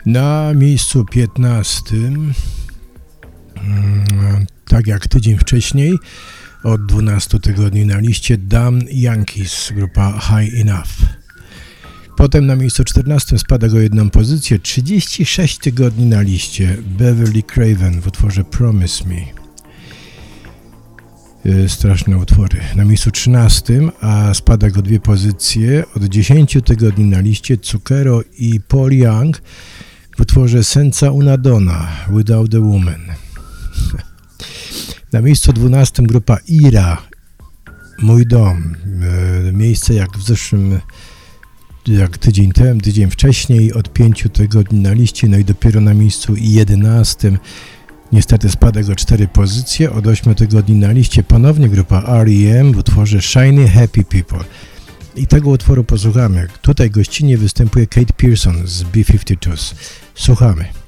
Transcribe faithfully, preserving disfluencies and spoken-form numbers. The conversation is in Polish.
Na miejscu piętnastym, tak jak tydzień wcześniej, od dwunastu tygodni na liście Damn Yankees, grupa High Enough. Potem na miejscu czternastym spada go jedną pozycję, trzydzieści sześć tygodni na liście, Beverly Craven w utworze Promise Me. Yy, straszne utwory. Na miejscu trzynastym, a spada go dwie pozycje, od dziesięciu tygodni na liście, Zucchero i Paul Young w utworze Senza una donna, Without a Woman. Na miejscu dwunastym grupa Ira, Mój dom. Yy, miejsce jak w zeszłym jak tydzień temu, tydzień wcześniej, od pięciu tygodni na liście, no i dopiero na miejscu jedenastym niestety spada go cztery pozycje, od ośmiu tygodni na liście ponownie grupa R E M w utworze Shiny Happy People. I tego utworu posłuchamy. Tutaj gościnnie występuje Kate Pierson z B pięćdziesiąt dwa. Słuchamy.